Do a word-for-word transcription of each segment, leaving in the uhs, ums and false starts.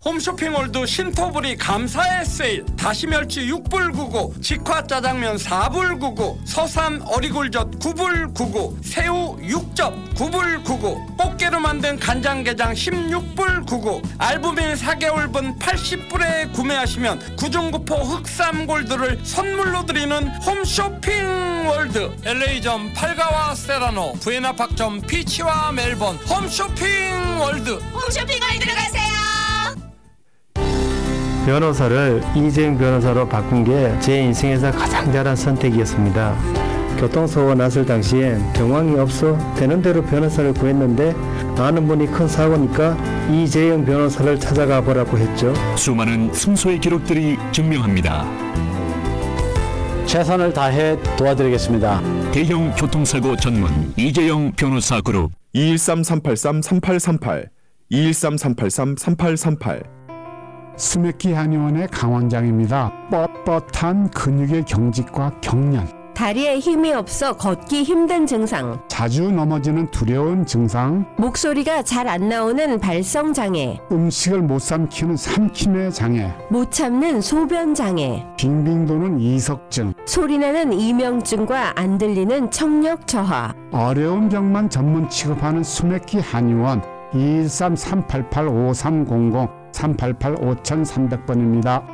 홈쇼핑월드 신토부리 감사의 세일. 다시멸치 육 불 구십구, 직화짜장면 사 불 구십구, 서삼 어리굴젓 구 불 구십구, 새우 육 접 구 불 구십구, 꽃게로 만든 간장게장 십육 불 구십구, 알부민 사 개월분 팔십 불에 구매하시면 구중구포 흑삼골드를 선물로 드리는 홈쇼핑월드. 엘에이점 팔가와 세라노, 부에나팍점 피치와 멜번. 홈쇼핑월드. 홈쇼핑월드로 가세요. 변호사를 이재용 변호사로 바꾼 게 제 인생에서 가장 잘한 선택이었습니다. 교통사고가 났을 당시엔 병황이 없어 되는 대로 변호사를 구했는데 아는 분이 큰 사고니까 이재용 변호사를 찾아가 보라고 했죠. 수많은 승소의 기록들이 증명합니다. 최선을 다해 도와드리겠습니다. 대형 교통사고 전문 이재용 변호사 그룹. 이일삼 삼팔삼 삼팔삼팔, 이일삼 삼팔삼 삼팔삼팔. 스메키 한의원의 강원장입니다. 뻣뻣한 근육의 경직과 경련, 다리에 힘이 없어 걷기 힘든 증상, 자주 넘어지는 두려운 증상, 목소리가 잘 안 나오는 발성장애, 음식을 못 삼키는 삼킴의 장애, 못 참는 소변장애, 빙빙 도는 이석증, 소리나는 이명증과 안 들리는 청력 저하. 어려운 병만 전문 취급하는 스메키 한의원. 이일삼 삼팔팔 오삼공공, 삼팔팔 오삼공공 번입니다.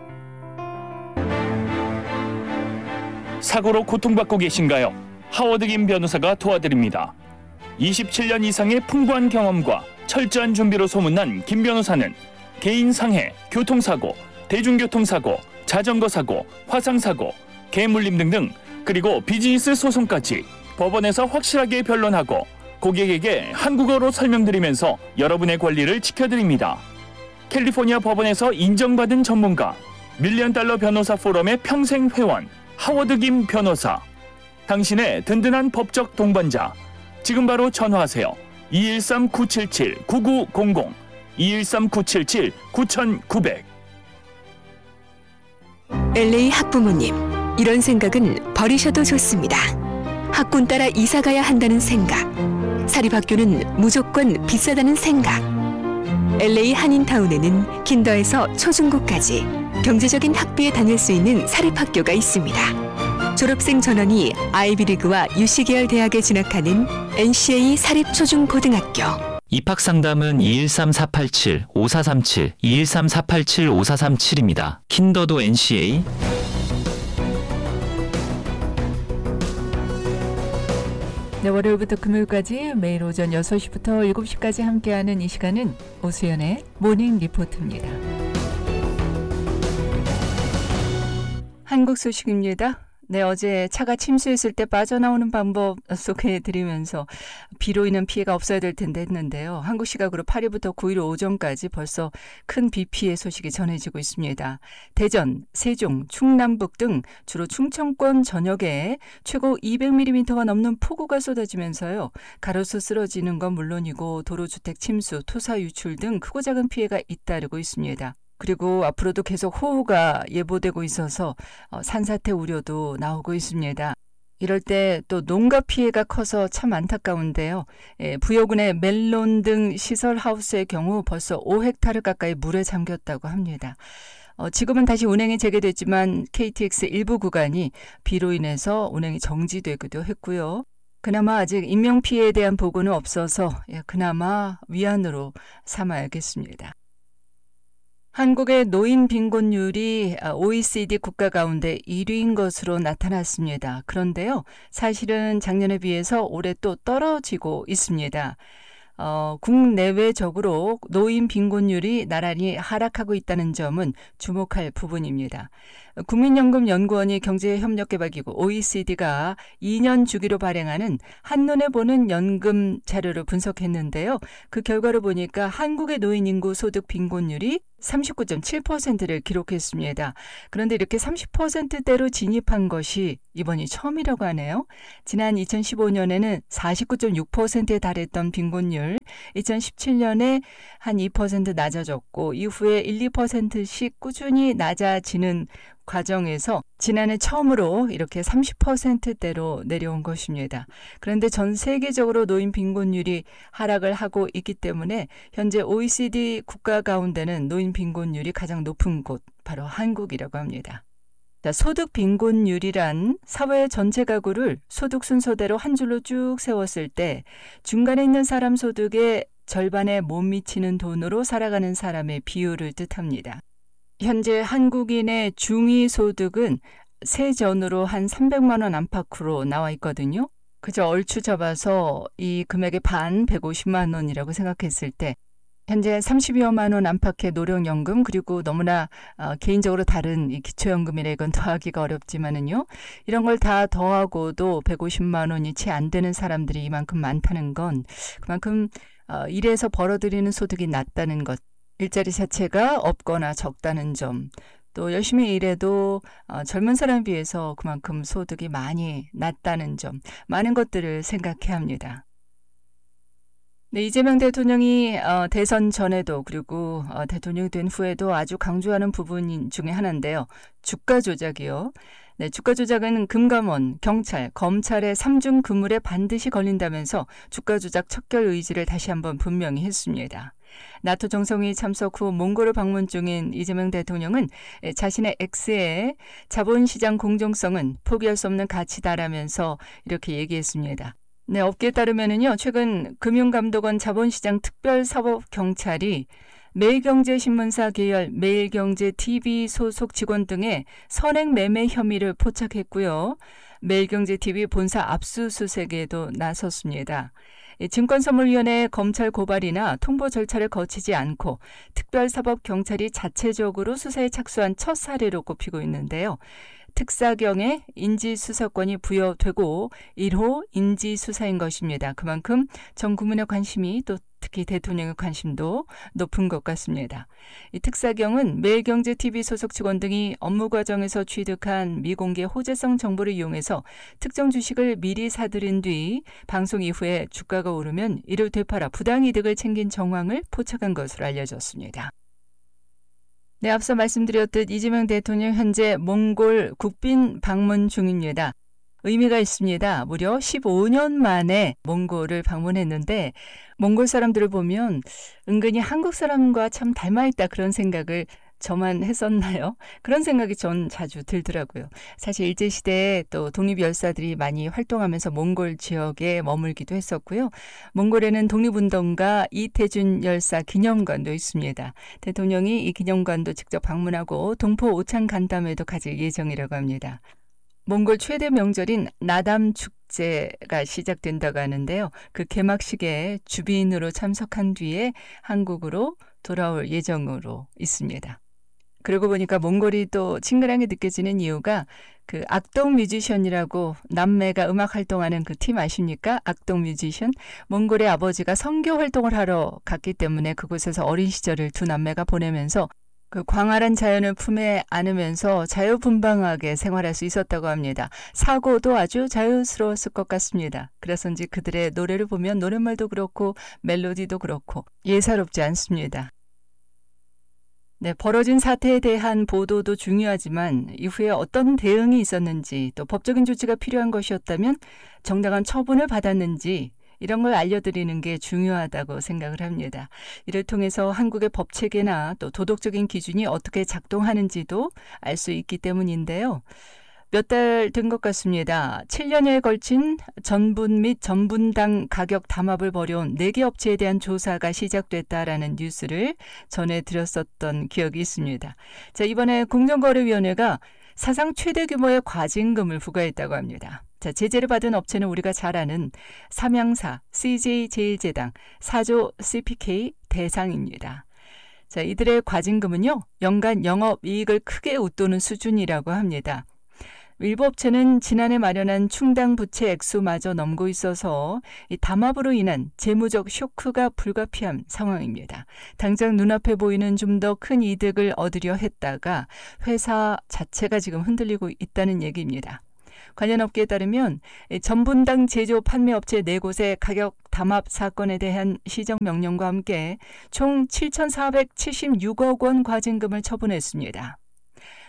사고로 고통받고 계신가요? 하워드 김 변호사가 도와드립니다. 이십칠 년 이상의 풍부한 경험과 철저한 준비로 소문난 김 변호사는 개인 상해, 교통사고, 대중교통사고, 자전거사고, 화상사고, 개물림 등등, 그리고 비즈니스 소송까지 법원에서 확실하게 변론하고 고객에게 한국어로 설명드리면서 여러분의 권리를 지켜드립니다. 캘리포니아 법원에서 인정받은 전문가, 밀리언 달러 변호사 포럼의 평생 회원, 하워드 김 변호사. 당신의 든든한 법적 동반자. 지금 바로 전화하세요. 이일삼 구칠칠 구구공공, 이일삼 구칠칠 구구공공. 엘에이 학부모님, 이런 생각은 버리셔도 좋습니다. 학군 따라 이사가야 한다는 생각, 사립학교는 무조건 비싸다는 생각. 엘에이 한인타운에는 킨더에서 초중고까지 경제적인 학비에 다닐 수 있는 사립학교가 있습니다. 졸업생 전원이 아이비리그와 유씨 계열 대학에 진학하는 엔씨에이 사립초중고등학교. 입학상담은 이일삼 사팔칠 오사삼칠, 이일삼 사팔칠 오사삼칠입니다. 킨더도 엔씨에이. 네, 월요일부터 금요일까지 매일 오전 여섯 시부터 일곱 시까지 함께하는 이 시간은 오수연의 모닝 리포트입니다. 한국 소식입니다. 네, 어제 차가 침수했을 때 빠져나오는 방법 소개해드리면서 비로 인한 피해가 없어야 될 텐데 했는데요. 한국 시각으로 팔 일부터 구 일 오전까지 벌써 큰 비 피해 소식이 전해지고 있습니다. 대전, 세종, 충남북 등 주로 충청권 전역에 최고 이백 밀리미터가 넘는 폭우가 쏟아지면서요. 가로수 쓰러지는 건 물론이고 도로주택 침수, 토사 유출 등 크고 작은 피해가 잇따르고 있습니다. 그리고 앞으로도 계속 호우가 예보되고 있어서 산사태 우려도 나오고 있습니다. 이럴 때 또 농가 피해가 커서 참 안타까운데요. 예, 부여군의 멜론 등 시설 하우스의 경우 벌써 오 헥타르 가까이 물에 잠겼다고 합니다. 어, 지금은 다시 운행이 재개됐지만 케이티엑스 일부 구간이 비로 인해서 운행이 정지되기도 했고요. 그나마 아직 인명피해에 대한 보고는 없어서 예, 그나마 위안으로 삼아야겠습니다. 한국의 노인 빈곤율이 오이시디 국가 가운데 일 위인 것으로 나타났습니다. 그런데요, 사실은 작년에 비해서 올해 또 떨어지고 있습니다. 어, 국내외적으로 노인 빈곤율이 나란히 하락하고 있다는 점은 주목할 부분입니다. 국민연금연구원이 경제협력개발기구 오이시디가 이 년 주기로 발행하는 한눈에 보는 연금 자료를 분석했는데요. 그 결과를 보니까 한국의 노인 인구 소득 빈곤율이 삼십구 점 칠 퍼센트를 기록했습니다. 그런데 이렇게 삼십 퍼센트대로 진입한 것이 이번이 처음이라고 하네요. 지난 이천십오 년에는 사십구 점 육 퍼센트에 달했던 빈곤율, 이천십칠 년에 한 이 퍼센트 낮아졌고 이후에 일, 이 퍼센트씩 꾸준히 낮아지는 과정에서 지난해 처음으로 이렇게 삼십 퍼센트대로 내려온 것입니다. 그런데 전 세계적으로 노인 빈곤율이 하락을 하고 있기 때문에 현재 오이시디 국가 가운데는 노인 빈곤율이 가장 높은 곳 바로 한국이라고 합니다. 자, 소득 빈곤율이란 사회 전체 가구를 소득 순서대로 한 줄로 쭉 세웠을 때 중간에 있는 사람 소득의 절반에 못 미치는 돈으로 살아가는 사람의 비율을 뜻합니다. 현재 한국인의 중위소득은 세전으로 한 삼백만 원 안팎으로 나와 있거든요. 그저 얼추 잡아서 이 금액의 반 백오십만 원이라고 생각했을 때 현재 삼십여만 원 안팎의 노령연금 그리고 너무나 어, 개인적으로 다른 이 기초연금이라 이건 더하기가 어렵지만은요. 이런 걸 다 더하고도 백오십만 원이 채 안 되는 사람들이 이만큼 많다는 건 그만큼 어, 일해서 벌어들이는 소득이 낮다는 것. 일자리 자체가 없거나 적다는 점, 또 열심히 일해도 어, 젊은 사람에 비해서 그만큼 소득이 많이 낮다는 점, 많은 것들을 생각해야 합니다. 네, 이재명 대통령이 어, 대선 전에도 그리고 어, 대통령이 된 후에도 아주 강조하는 부분 중에 하나인데요. 주가 조작이요. 네, 주가 조작은 금감원, 경찰, 검찰의 삼중 그물에 반드시 걸린다면서 주가 조작 척결 의지를 다시 한번 분명히 했습니다. 나토 정상회의 참석 후 몽골을 방문 중인 이재명 대통령은 자신의 X에 자본시장 공정성은 포기할 수 없는 가치다라면서 이렇게 얘기했습니다. 네, 업계에 따르면은요, 최근 금융감독원 자본시장 특별사법경찰이 매일경제신문사 계열 매일경제티비 소속 직원 등의 선행 매매 혐의를 포착했고요. 매일경제티비 본사 압수수색에도 나섰습니다. 증권선물위원회 검찰 고발이나 통보 절차를 거치지 않고 특별사법경찰이 자체적으로 수사에 착수한 첫 사례로 꼽히고 있는데요. 특사경에 인지수사권이 부여되고 일 호 인지수사인 것입니다. 그만큼 전 국민의 관심이 또 특히 대통령의 관심도 높은 것 같습니다. 이 특사경은 매일경제티비 소속 직원 등이 업무 과정에서 취득한 미공개 호재성 정보를 이용해서 특정 주식을 미리 사들인 뒤 방송 이후에 주가가 오르면 이를 되팔아 부당이득을 챙긴 정황을 포착한 것으로 알려졌습니다. 네, 앞서 말씀드렸듯 이재명 대통령 현재 몽골 국빈 방문 중입니다. 의미가 있습니다. 무려 십오 년 만에 몽골을 방문했는데 몽골 사람들을 보면 은근히 한국 사람과 참 닮아있다 그런 생각을 저만 했었나요? 그런 생각이 전 자주 들더라고요. 사실 일제시대에 또 독립열사들이 많이 활동하면서 몽골 지역에 머물기도 했었고요. 몽골에는 독립운동가 이태준 열사 기념관도 있습니다. 대통령이 이 기념관도 직접 방문하고 동포 오찬 간담회도 가질 예정이라고 합니다. 몽골 최대 명절인 나담 축제가 시작된다고 하는데요. 그 개막식에 주빈으로 참석한 뒤에 한국으로 돌아올 예정으로 있습니다. 그러고 보니까 몽골이 또 친근하게 느껴지는 이유가 그 악동 뮤지션이라고 남매가 음악 활동하는 그 팀 아십니까? 악동 뮤지션. 몽골의 아버지가 선교 활동을 하러 갔기 때문에 그곳에서 어린 시절을 두 남매가 보내면서 그 광활한 자연을 품에 안으면서 자유분방하게 생활할 수 있었다고 합니다. 사고도 아주 자유스러웠을 것 같습니다. 그래서인지 그들의 노래를 보면 노랫말도 그렇고 멜로디도 그렇고 예사롭지 않습니다. 네, 벌어진 사태에 대한 보도도 중요하지만 이후에 어떤 대응이 있었는지 또 법적인 조치가 필요한 것이었다면 정당한 처분을 받았는지 이런 걸 알려드리는 게 중요하다고 생각을 합니다. 이를 통해서 한국의 법체계나 또 도덕적인 기준이 어떻게 작동하는지도 알 수 있기 때문인데요. 몇 달 된 것 같습니다. 칠 년여에 걸친 전분 및 전분당 가격 담합을 벌여온 네 개 업체에 대한 조사가 시작됐다라는 뉴스를 전해드렸었던 기억이 있습니다. 자, 이번에 공정거래위원회가 사상 최대 규모의 과징금을 부과했다고 합니다. 자, 제재를 받은 업체는 우리가 잘 아는 삼양사, 씨제이제일제당, 사조 씨피케이 대상입니다. 자, 이들의 과징금은요, 연간 영업이익을 크게 웃도는 수준이라고 합니다. 일부 업체는 지난해 마련한 충당 부채 액수마저 넘고 있어서 이 담합으로 인한 재무적 쇼크가 불가피한 상황입니다. 당장 눈앞에 보이는 좀 더 큰 이득을 얻으려 했다가 회사 자체가 지금 흔들리고 있다는 얘기입니다. 관련 업계에 따르면 전분당 제조 판매 업체 네 곳의 가격 담합 사건에 대한 시정명령과 함께 총 칠천사백칠십육억 원 과징금을 처분했습니다.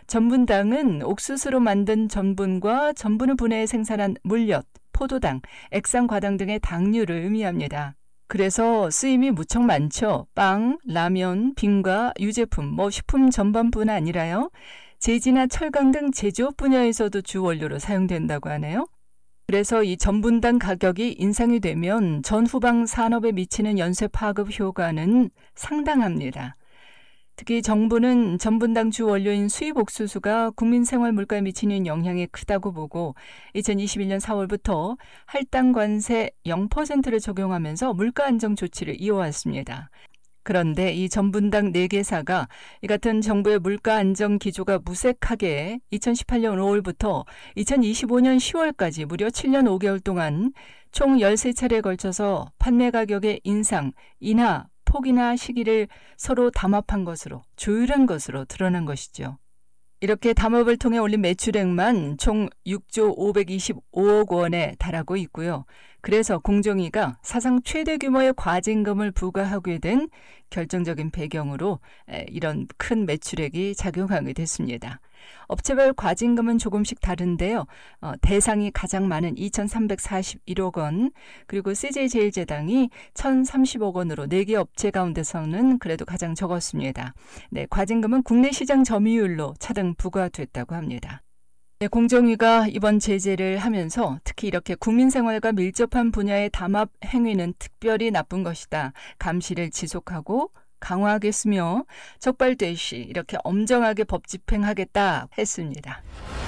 전분당은 옥수수로 만든 전분과 전분을 분해해 생산한 물엿, 포도당, 액상과당 등의 당류를 의미합니다. 그래서 쓰임이 무척 많죠. 빵, 라면, 빙과, 유제품, 뭐 식품 전반뿐 아니라요. 제지나 철강 등 제조업 분야에서도 주 원료로 사용된다고 하네요. 그래서 이 전분당 가격이 인상이 되면 전후방 산업에 미치는 연쇄 파급 효과는 상당합니다. 특히 정부는 전분당 주 원료인 수입 옥수수가 국민 생활 물가에 미치는 영향이 크다고 보고 이천이십일 년 사월부터 할당 관세 영 퍼센트를 적용하면서 물가 안정 조치를 이어왔습니다. 그런데 이 전분당 네 개사가 이 같은 정부의 물가 안정 기조가 무색하게 이천십팔 년 오월부터 이천이십오 년 시월까지 무려 칠 년 오 개월 동안 총 열세 차례에 걸쳐서 판매 가격의 인상, 인하, 폭이나 시기를 서로 담합한 것으로, 조율한 것으로 드러난 것이죠. 이렇게 담합을 통해 올린 매출액만 총 육조 오백이십오억 원에 달하고 있고요. 그래서 공정위가 사상 최대 규모의 과징금을 부과하게 된 결정적인 배경으로 이런 큰 매출액이 작용하게 됐습니다. 업체별 과징금은 조금씩 다른데요. 어, 대상이 가장 많은 이천삼백사십일억 원, 그리고 씨제이제일제당이 천삼십억 원으로 네 개 업체 가운데서는 그래도 가장 적었습니다. 네, 과징금은 국내 시장 점유율로 차등 부과됐다고 합니다. 네, 공정위가 이번 제재를 하면서 특히 이렇게 국민 생활과 밀접한 분야의 담합 행위는 특별히 나쁜 것이다. 감시를 지속하고 강화하겠으며 적발될 시 이렇게 엄정하게 법 집행하겠다 했습니다.